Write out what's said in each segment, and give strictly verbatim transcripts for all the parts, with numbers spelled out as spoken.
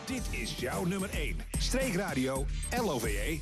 Dit is jouw nummer één. Streekradio L O V E.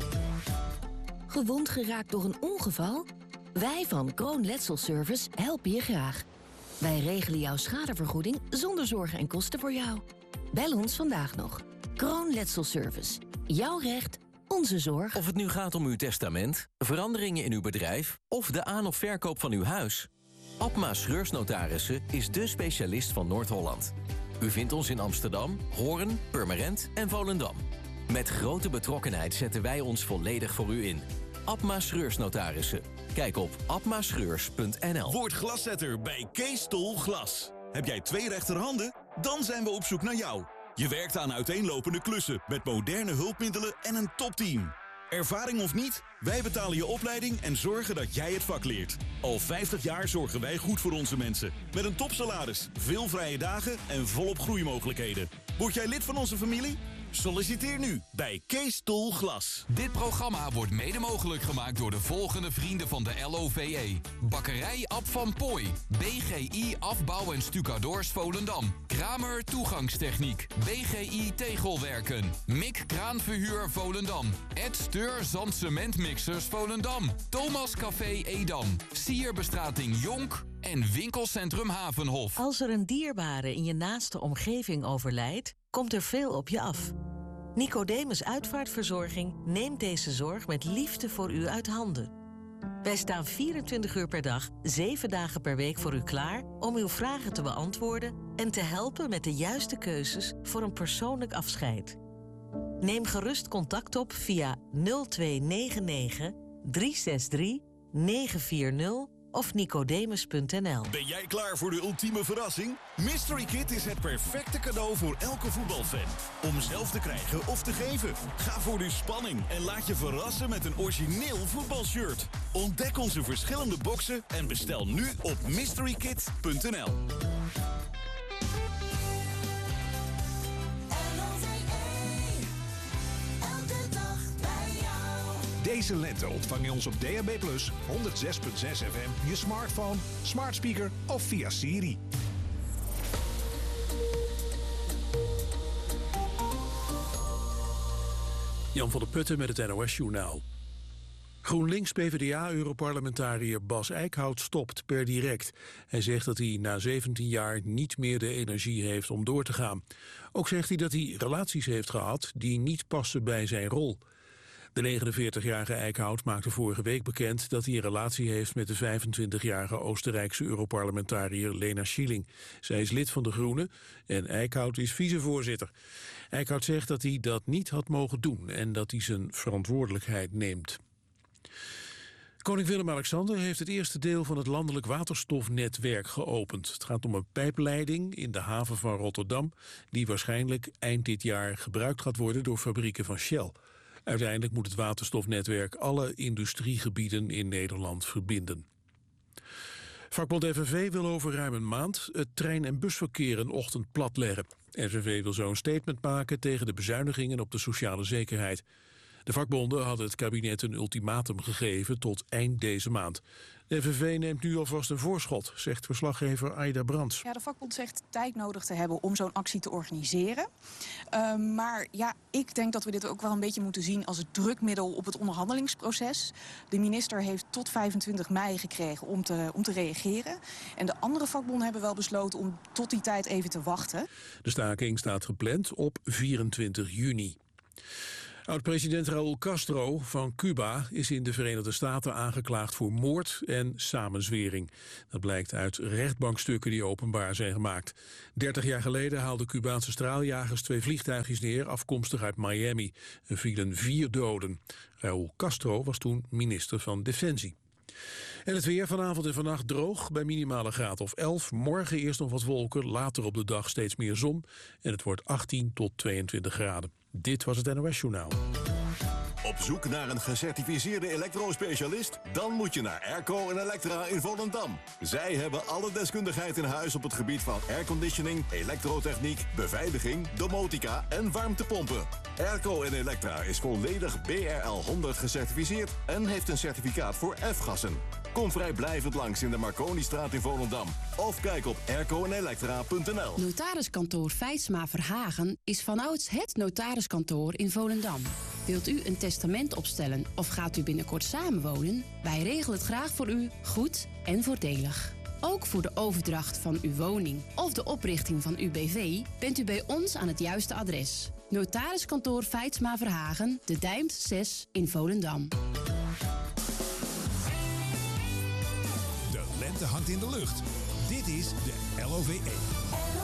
Gewond geraakt door een ongeval? Wij van Kroon Letselservice helpen je graag. Wij regelen jouw schadevergoeding zonder zorgen en kosten voor jou. Bel ons vandaag nog. Kroon Letselservice. Jouw recht, onze zorg. Of het nu gaat om uw testament, veranderingen in uw bedrijf of de aan- of verkoop van uw huis. Abma Schreursnotarissen is dé specialist van Noord-Holland. U vindt ons in Amsterdam, Hoorn, Purmerend en Volendam. Met grote betrokkenheid zetten wij ons volledig voor u in. Abma Schreursnotarissen. Kijk op abmaschreurs punt n l. Word glaszetter bij Kees Tol Glas. Heb jij twee rechterhanden? Dan zijn we op zoek naar jou. Je werkt aan uiteenlopende klussen met moderne hulpmiddelen en een topteam. Ervaring of niet? Wij betalen je opleiding en zorgen dat jij het vak leert. Al vijftig jaar zorgen wij goed voor onze mensen. Met een topsalaris, veel vrije dagen en volop groeimogelijkheden. Word jij lid van onze familie? Solliciteer nu bij Kees Tol Glas. Dit programma wordt mede mogelijk gemaakt door de volgende vrienden van de L O V E. Bakkerij Ab van Pooij. B G I Afbouw en Stucadoors Volendam. Kramer Toegangstechniek. B G I Tegelwerken. Mik Kraanverhuur Volendam. Ed Steur Zand Cementmixers Volendam. Thomas Café Edam. Sierbestrating Jonk. En winkelcentrum Havenhof. Als er een dierbare in je naaste omgeving overlijdt, komt er veel op je af. Nicodemus Uitvaartverzorging neemt deze zorg met liefde voor u uit handen. Wij staan vierentwintig uur per dag, zeven dagen per week voor u klaar om uw vragen te beantwoorden en te helpen met de juiste keuzes voor een persoonlijk afscheid. Neem gerust contact op via nul twee negen negen, drie zes drie, negen vier nul of nicodemus punt n l. Ben jij klaar voor de ultieme verrassing? Mystery Kit is het perfecte cadeau voor elke voetbalfan. Om zelf te krijgen of te geven. Ga voor de spanning en laat je verrassen met een origineel voetbalshirt. Ontdek onze verschillende boxen en bestel nu op mystery kit punt n l. Deze lente ontvang je ons op D A B plus, honderd zes komma zes F M, je smartphone, smart speaker of via Siri. Jan van der Putten met het N O S-journaal. GroenLinks-P V D A-europarlementariër Bas Eickhout stopt per direct. Hij zegt dat hij na zeventien jaar niet meer de energie heeft om door te gaan. Ook zegt hij dat hij relaties heeft gehad die niet passen bij zijn rol. De negenenveertigjarige Eickhout maakte vorige week bekend dat hij een relatie heeft met de vijfentwintigjarige Oostenrijkse Europarlementariër Lena Schilling. Zij is lid van de Groenen en Eickhout is vicevoorzitter. Eickhout zegt dat hij dat niet had mogen doen en dat hij zijn verantwoordelijkheid neemt. Koning Willem-Alexander heeft het eerste deel van het landelijk waterstofnetwerk geopend. Het gaat om een pijpleiding in de haven van Rotterdam die waarschijnlijk eind dit jaar gebruikt gaat worden door fabrieken van Shell. Uiteindelijk moet het waterstofnetwerk alle industriegebieden in Nederland verbinden. Vakbond F N V wil over ruim een maand het trein- en busverkeer een ochtend platleggen. F N V wil zo een statement maken tegen de bezuinigingen op de sociale zekerheid. De vakbonden hadden het kabinet een ultimatum gegeven tot eind deze maand. De F N V neemt nu alvast een voorschot, zegt verslaggever Aida Brands. Ja, de vakbond zegt tijd nodig te hebben om zo'n actie te organiseren. Uh, maar ja, ik denk dat we dit ook wel een beetje moeten zien als het drukmiddel op het onderhandelingsproces. De minister heeft tot vijfentwintig mei gekregen om te, om te reageren. En de andere vakbonden hebben wel besloten om tot die tijd even te wachten. De staking staat gepland op vierentwintig juni. Oud-president Raúl Castro van Cuba is in de Verenigde Staten aangeklaagd voor moord en samenzwering. Dat blijkt uit rechtbankstukken die openbaar zijn gemaakt. Dertig jaar geleden haalden Cubaanse straaljagers twee vliegtuigjes neer, afkomstig uit Miami. Er vielen vier doden. Raúl Castro was toen minister van Defensie. En het weer vanavond en vannacht droog bij minimale graad of elf. Morgen eerst nog wat wolken, later op de dag steeds meer zon. En het wordt achttien tot tweeëntwintig graden. Dit was het N O S-journaal. Op zoek naar een gecertificeerde elektrospecialist? Dan moet je naar Airco en Electra in Volendam. Zij hebben alle deskundigheid in huis op het gebied van airconditioning, elektrotechniek, beveiliging, domotica en warmtepompen. Airco en Electra is volledig B R L honderd gecertificeerd en heeft een certificaat voor F-gassen. Kom vrijblijvend langs in de Marconistraat in Volendam. Of kijk op airco en elektra punt n l. Notariskantoor Feitsma Verhagen is vanouds het notariskantoor in Volendam. Wilt u een testament opstellen of gaat u binnenkort samenwonen? Wij regelen het graag voor u, goed en voordelig. Ook voor de overdracht van uw woning of de oprichting van uw B V bent u bij ons aan het juiste adres. Notariskantoor Feitsma Verhagen, De Dijmt zes in Volendam. De lente hangt in de lucht. Dit is de L O V E.